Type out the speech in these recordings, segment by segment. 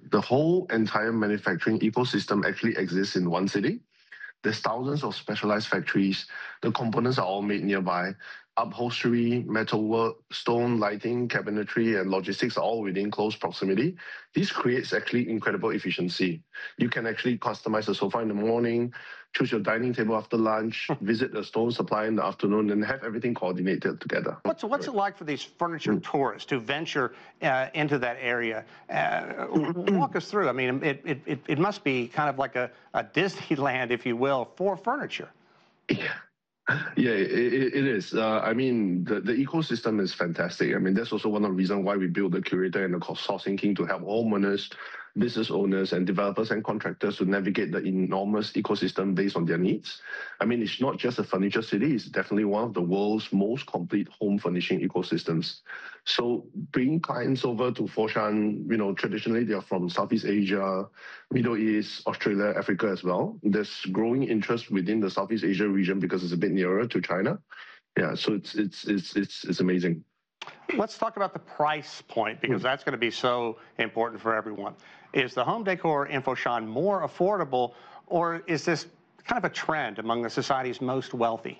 the whole entire manufacturing ecosystem actually exists in one city. There's thousands of specialized factories. The components are all made nearby. Upholstery, metalwork, stone, lighting, cabinetry, and logistics are all within close proximity. This creates actually incredible efficiency. You can actually customize the sofa in the morning, choose your dining table after lunch, visit the stone supplier in the afternoon, and have everything coordinated together. What's it like for these furniture tourists to venture into that area? Walk us through. I mean, it must be kind of like a Disneyland, if you will, for furniture. Yeah, it is. I mean, the ecosystem is fantastic. I mean, that's also one of the reasons why we built the Curator and the Sourcing King, to help homeowners, business owners, and developers and contractors to navigate the enormous ecosystem based on their needs. I mean, it's not just a furniture city, it's definitely one of the world's most complete home furnishing ecosystems. So bringing clients over to Foshan, you know, traditionally they are from Southeast Asia, Middle East, Australia, Africa as well. There's growing interest within the Southeast Asia region because it's a bit nearer to China. Yeah, so it's amazing. Let's talk about the price point, because that's going to be so important for everyone. Is the home decor in Foshan more affordable, or is this kind of a trend among the society's most wealthy?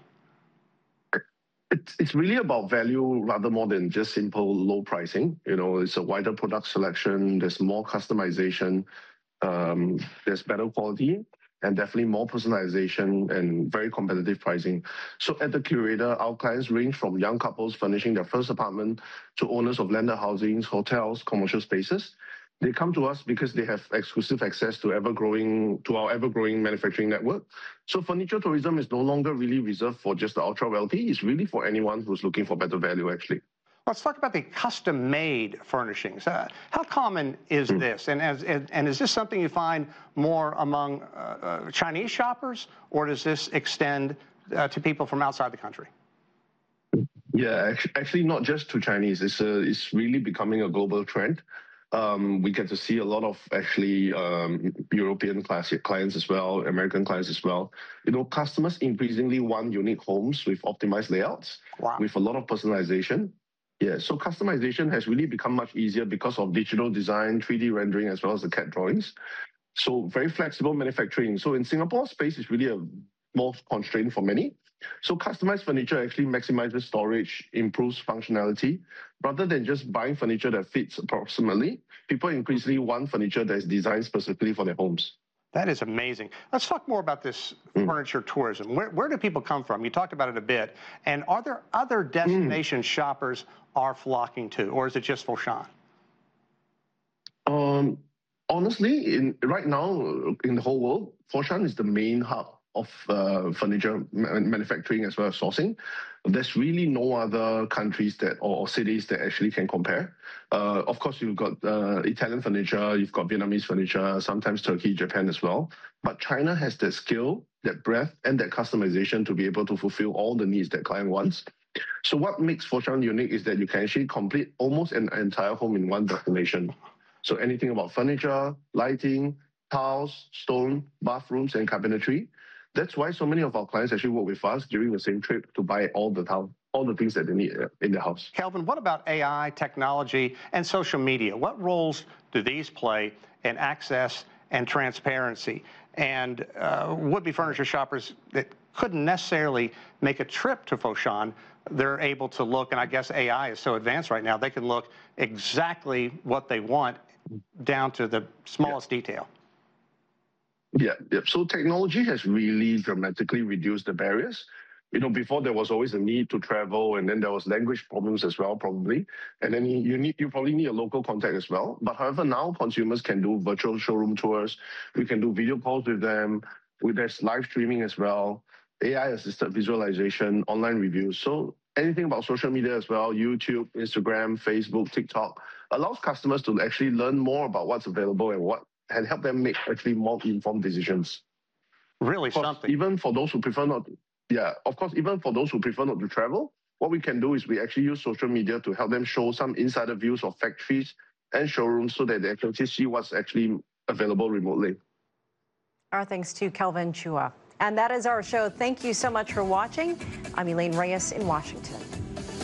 It's really about value rather more than just simple low pricing. You know, it's a wider product selection, there's more customization, there's better quality, and definitely more personalization and very competitive pricing. So at the Curator, our clients range from young couples furnishing their first apartment to owners of landed housings, hotels, commercial spaces. They come to us because they have exclusive access to our ever-growing manufacturing network. So furniture tourism is no longer really reserved for just the ultra-wealthy. It's really for anyone who's looking for better value, actually. Let's talk about the custom-made furnishings. How common is this? And is this something you find more among Chinese shoppers, or does this extend to people from outside the country? Yeah, actually not just to Chinese. It's really becoming a global trend. We get to see a lot of actually European clients as well, American clients as well. You know, customers increasingly want unique homes with optimized layouts, with a lot of personalization. Yeah, so customization has really become much easier because of digital design, 3D rendering, as well as the CAD drawings. So very flexible manufacturing. So in Singapore, space is really a more constraint for many. So customized furniture actually maximizes storage, improves functionality. Rather than just buying furniture that fits approximately, people increasingly want furniture that is designed specifically for their homes. That is amazing. Let's talk more about this furniture tourism. Where do people come from? You talked about it a bit. And are there other destinations shoppers are flocking to, or is it just Foshan? Honestly, right now in the whole world, Foshan is the main hub of furniture manufacturing as well as sourcing. There's really no other countries or cities that actually can compare. Of course, you've got Italian furniture, you've got Vietnamese furniture, sometimes Turkey, Japan as well. But China has that skill, that breadth, and that customization to be able to fulfill all the needs that client wants. So what makes Foshan unique is that you can actually complete almost an entire home in one destination. So anything about furniture, lighting, tiles, stone, bathrooms, and cabinetry. That's why so many of our clients actually work with us during the same trip to buy all the things that they need in their house. Kelvin, what about AI, technology, and social media? What roles do these play in access and transparency? And would-be furniture shoppers that couldn't necessarily make a trip to Foshan, they're able to look, and I guess AI is so advanced right now, they can look exactly what they want down to the smallest detail. Yeah. So technology has really dramatically reduced the barriers. You know, before there was always a need to travel, and then there was language problems as well, probably. And then you probably need a local contact as well. But however, now consumers can do virtual showroom tours. We can do video calls with them. There's live streaming as well, AI-assisted visualization, online reviews. So anything about social media as well, YouTube, Instagram, Facebook, TikTok, allows customers to actually learn more about what's available and help them make actually more informed decisions. Really something. Even for those who prefer not to travel, what we can do is we actually use social media to help them show some insider views of factories and showrooms so that they can see what's actually available remotely. Our thanks to Kelvin Chua. And that is our show. Thank you so much for watching. I'm Elaine Reyes in Washington.